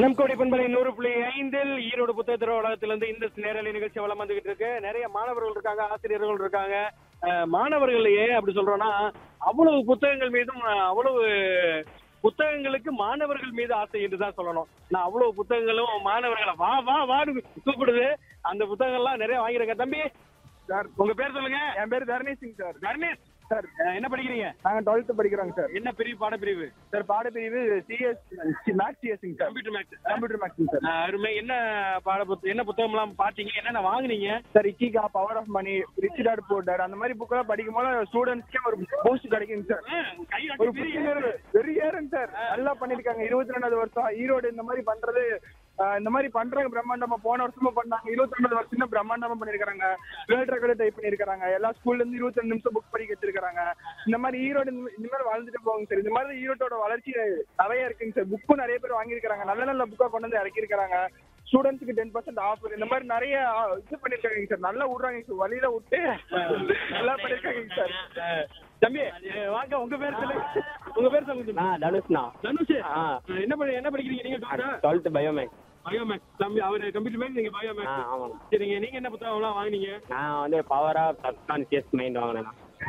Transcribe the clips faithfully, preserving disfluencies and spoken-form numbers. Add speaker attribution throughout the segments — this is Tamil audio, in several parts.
Speaker 1: நம் கோடி பண்பலை நூறு புள்ளி ஐந்தில் ஈரோடு புத்தகத்திர உலகத்திலிருந்து இந்த நேரலை நிகழ்ச்சி வளம் வந்துகிட்டு இருக்கு. நிறைய மாணவர்கள் இருக்காங்க, ஆசிரியர்கள் இருக்காங்க. அஹ், மாணவர்கள் ஏன் அப்படி சொல்றோம்னா, அவ்வளவு புத்தகங்கள் மீதும் அஹ், அவ்வளவு புத்தகங்களுக்கு மாணவர்கள் மீது ஆசை என்று தான் சொல்லணும். நான் அவ்வளவு புத்தகங்களும் மாணவர்களை வா வா வான்னு கூப்பிடுது. அந்த புத்தகங்கள்லாம் நிறைய வாங்கிருக்கேன். தம்பி
Speaker 2: சார்,
Speaker 1: உங்க பேர் சொல்லுங்க.
Speaker 2: என் பேர் தர்ணேஷிங் சார்.
Speaker 1: தர்ணேஷ்
Speaker 2: சார்,
Speaker 1: அஹ், என்ன படிக்கிறீங்க?
Speaker 2: நாங்க டுவெல்த் படிக்கிறோங்க சார்.
Speaker 1: என்ன பிரிவு, பாடப்பிரிவு?
Speaker 2: Sir, பாடப்பிரிவு CS maths சிஎஸ்ங்க sir.
Speaker 1: Computer maths.
Speaker 2: Computer maxing sir.
Speaker 1: அஹ், அருமை. என்ன பாட புத்தகம், என்ன புத்தகம் எல்லாம் பாத்தீங்க, என்னென்ன வாங்குனீங்க?
Speaker 2: Sir, இக்கிகா, power of money, rich dad poor dad அந்த மாதிரி புக்கெல்லாம் படிக்கும் போது ஸ்டூடெண்ட்ஸ்க்கே ஒரு பூஸ்ட் கிடைக்குங்க சார்.
Speaker 1: கை
Speaker 2: ஒரு
Speaker 1: ஆட்டி பிரி.
Speaker 2: புத்துணர்வு பெரிய ஏறுங்க சார். நல்லா பண்ணிருக்காங்க. இருபத்தி ரெண்டாவது வருஷம் ஈரோடு இந்த மாதிரி பண்றது. ஆஹ், இந்த மாதிரி பண்றாங்க பிரம்மாண்டமா. போன வருஷமும் பண்ணாங்க. இருபத்தி ரெண்டாவது வருஷம் பிரம்மாண்டமா பண்ணிருக்காங்க. வேர்ல்ட் ரெக்கார்டு டைப் பண்ணிருக்காங்க. எல்லா ஸ்கூல்ல இருந்து இருபத்தி ரெண்டு நிமிஷம் புக் படிக்க வச்சிருக்காங்க. இந்த மாதிரி ஈரோடு இந்த இந்த மாதிரி வளர்ந்துட்டு போகுங்க சார். இந்த மாதிரி ஈரோட்டோட வளர்ச்சி நிறைய இருக்குங்க சார். புக்கும் நிறைய பேர் வாங்கியிருக்காங்க. நல்ல நல்ல புக்கா கொண்டு வந்து இறக்கிருக்காங்க. ஸ்டூடெண்ட்ஸ்க்கு டென் பர்சன்ட் ஆஃபர் இந்த மாதிரி நிறைய இது பண்ணிருக்காங்க சார். நல்லா விடுறாங்க சார். வழியில விட்டு நல்லா பண்ணிருக்காங்க சார்.
Speaker 1: அஹ், தம்பி அஹ், வாங்க, உங்க பேர் சொல்லுங்க. உங்க பேர் சொல்லுங்க.
Speaker 3: நான் தனுஷ்ண்ணா.
Speaker 1: தனுஷ்.
Speaker 3: ஆ.
Speaker 1: அஹ், என்ன படி என்ன படிக்கிறீங்க நீங்க?
Speaker 3: Twelfth bio maths.
Speaker 1: பயோமேக்ஸ். தம்பி அவரு கம்ப்யூட்டர் மேக்ஸ், நீங்க
Speaker 3: ஆ
Speaker 1: பயோமேக்ஸ்.
Speaker 3: ஆமாம்.
Speaker 1: சரிங்க, நீங்க என்ன புத்தகம் எல்லாம் வாங்குனீங்க?
Speaker 3: நான் வந்து பவர் ஆஃப் சப்கான்சியஸ் மைண்ட் வாங்கினேன்.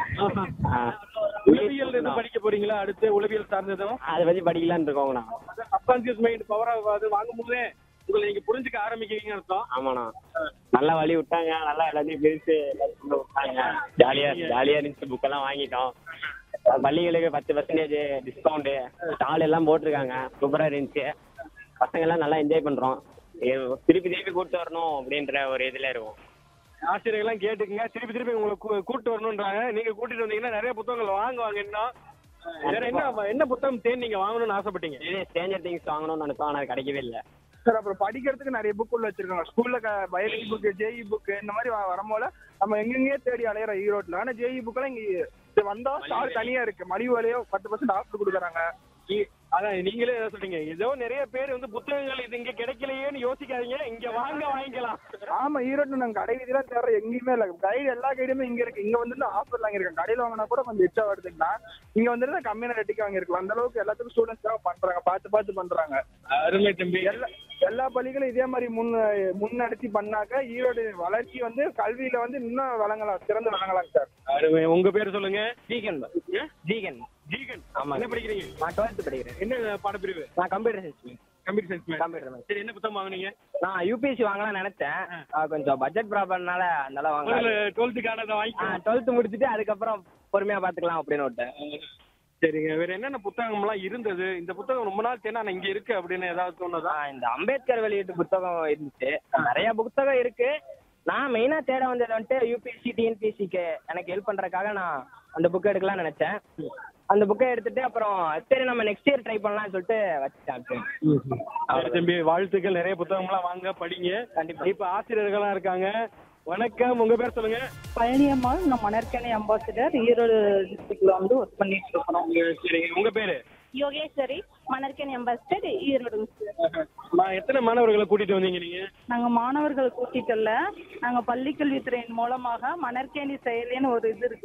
Speaker 3: ஆ.
Speaker 1: உளவியல் இருந்து படிக்க போறீங்களா? அடுத்து உளவியல் சார்ந்ததும்
Speaker 3: அதை பற்றி படிக்கலான்னு இருக்கோங்கண்ணா.
Speaker 1: சப்கான்சியஸ் மைண்ட் பவர் அது வாங்கும் போதே உங்களை நீங்க புரிஞ்சுக்க ஆரம்பிக்கிறீங்கன்னு அர்த்தம்.
Speaker 3: ஆமாண்ணா. நல்லா வழி விட்டாங்க. நல்லா எல்லாத்தையும் பிரித்து எல்லாத்தையும் கொண்டு விட்டாங்க. ஜாலியா ஜாலியா இருந்துச்சு. புக்கெல்லாம் வாங்கிட்டோம். பள்ளிகளுக்கு பத்து பர்சன்டேஜ் டிஸ்கவுண்ட் ஸ்டால் எல்லாம் போட்டிருக்காங்க. சூப்பரா இருந்துச்சு. பசங்க எல்லாம் நல்லா என்ஜாய் பண்றோம். ஏ- திருப்பி திருப்பி கூப்பிட்டு வரணும் அப்படின்ற ஒரு இதுல இருக்கும்.
Speaker 1: ஆசிரியர்கள்லாம் கேட்டுக்குங்க, திருப்பி திருப்பி உங்களை கூ- கூட்டு வரணும்ன்றாங்க. நீங்க கூட்டிட்டு வந்தீங்கன்னா நிறைய புத்தகங்கள் வாங்குவாங்க. இன்னும் வேற என்ன என்ன புத்தகம் தேன் நீங்க வாங்கணும்னு ஆசைப்பட்டீங்க?
Speaker 3: இதே ஸ்ட்ரேஞ்சர் திங்ஸ் வாங்கணும்னு நினைச்சோம். ஆனால் அது கிடைக்கவே இல்லை.
Speaker 2: சார், அப்புறம் படிக்கிறதுக்கு நிறைய புக் உள்ள வச்சிருக்காங்க. ஸ்கூல்ல பயாலஜி புக், ஜேஇ புக் இந்த மாதிரி வ- வரும்போது நம்ம எங்கெங்கயே தேடி அலையிறோம் ஈரோட்ல. ஆனா ஜேஇ புக்கெல்லாம் இங்க வந்தா ஸ்டால் தனியா இருக்கு. மலிவு விலையோ பத்து பர்சன்ட் ஆஃபர் கொடுக்குறாங்க.
Speaker 1: நீ- அதான் நீங்களே ஏதோ சொல்றீங்க. ஏதோ நிறைய பேர் வந்து புத்தகங்கள் இது இங்க கிடைக்கலையேன்னு யோசிக்காதீங்க, இங்க வாங்க வாங்கிக்கலாம்.
Speaker 2: ஆமா, ஈரோட்ல நாங்க கடை வீதியெல்லாம் தேடுற எங்கேயுமே இல்ல. கைடு எல்லா கைடுமே இங்க இருக்கு. இங்க வந்து ஆஃபர் வாங்கிருக்காங்க. கடையில வாங்கினா கூட கொஞ்சம் எச்சா வருதுன்னா இங்க வந்துட்டு கம்மியான ரேட்டுக்கு வாங்கிருக்கலாம். அந்த அளவுக்கு எல்லாத்துக்கும் ஸ்டூடெண்ட்ஸ் தான் பண்றாங்க. பார்த்து பார்த்து பண்றாங்க.
Speaker 1: அருமை தம்பி.
Speaker 2: எல்லா எல்லா பள்ளிகளும் இதே மாதிரி முன் முன்னெடுத்து பண்ணாக்க ஈரோடு வளர்ச்சி வந்து கல்வியில வந்து இன்னும் வழங்கலாம், சிறந்து வழங்கலாம் சார்.
Speaker 1: அருமை. உங்க பேர் சொல்லுங்க.
Speaker 3: ஜீகன். ஜீகன்.
Speaker 1: ஜீகன்.
Speaker 3: ஆமா.
Speaker 1: என்ன படிக்கிறீங்க?
Speaker 3: நான் டுவெல்த் படிக்கிறேன்.
Speaker 1: என்ன பாடப்பிரிவு?
Speaker 3: நான் computer science.
Speaker 1: Computer science.
Speaker 3: Computer maths.
Speaker 1: சரி, என்ன புத்தகம் வாங்குனீங்க?
Speaker 3: நான் யூபிஎஸ்சி வாங்கலாம்னு நினைச்சேன். ஆ, கொஞ்சம் பட்ஜெட் ப்ராப்ளம்னால அதனால வாங்கல.
Speaker 1: டுவெல்த்துக்கானதை வாங்கி.
Speaker 3: டுவெல்த் முடிச்சுட்டு அதுக்கப்புறம் பொறுமையா பாத்துக்கலாம் அப்படின்னு விட்டேன்.
Speaker 1: சரிங்க, வேற என்னென்ன புத்தகம்லாம் இருந்தது? இந்த புத்தகம் ரொம்ப நாள் தேனா இங்க இருக்கு அப்படின்னு ஏதாவது தோணுதா?
Speaker 3: ஆ, இந்த அம்பேத்கர் வெளியீட்டு புத்தகம் இருந்துச்சு. நிறைய புத்தகம் இருக்கு. நான் மெயினா தேட வந்தது வந்துட்டு யூபிஎஸ்சி டிஎன்பிஎஸ்சிக்கு எனக்கு ஹெல்ப் பண்றதுக்காக நான் அந்த புக்கை எடுக்கலாம்னு நினைச்சேன். அந்த புக்கை எடுத்துட்டு அப்புறம் சரி நம்ம நெக்ஸ்ட் இயர் ட்ரை பண்ணலாம்னு சொல்லிட்டு வச்சுட்டேன்.
Speaker 1: சரி தம்பி, வாழ்த்துக்கள். நிறைய புத்தகம்லாம் வாங்க, படிங்க.
Speaker 3: கண்டிப்பா.
Speaker 1: இப்ப ஆசிரியர்கள்லாம் இருக்காங்க. வணக்கம், உங்க பேர் சொல்லுங்க.
Speaker 4: பழனியம்மாள், நான் மணற்கேணி அம்பாசிடர் ஈரோடு டிஸ்ட்ரிக்ட்ல வந்து ஒர்க் பண்ணிட்டு இருக்கிறோம்.
Speaker 1: சரிங்க, உங்க பேரு?
Speaker 4: யோகேஸ்வரி, மணற்கேணி அம்பாசிடர் ஈரோடு.
Speaker 1: நான் எத்தனை மாணவர்களை கூட்டிட்டு வந்தீங்க நீங்க?
Speaker 4: நாங்க மாணவர்கள் கூட்டிட்டு இல்ல, நாங்க பள்ளிக்கல்வித்துறையின் மூலமாக மணற்கேணி செயலின்னு ஒரு இது இருக்கு